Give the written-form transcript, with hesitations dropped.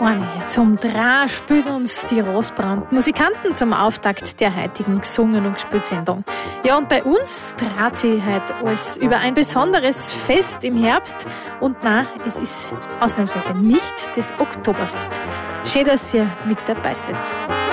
Zum Dra spielt uns die Rosbrand Musikanten zum Auftakt der heutigen Gesungen- und Gespielt-Sendung. Ja, und bei uns dreht sich heute alles über ein besonderes Fest im Herbst. Und nein, es ist ausnahmsweise nicht das Oktoberfest. Schön, dass ihr mit dabei seid.